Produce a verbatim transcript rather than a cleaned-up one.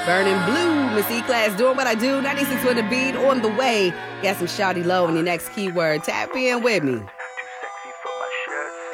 Burning blue, Miss E-Class doing what I do. ninety-six with the beat on the way. Got some Shawty Low in your next keyword. Tap in with me. Too sexy for my shirt.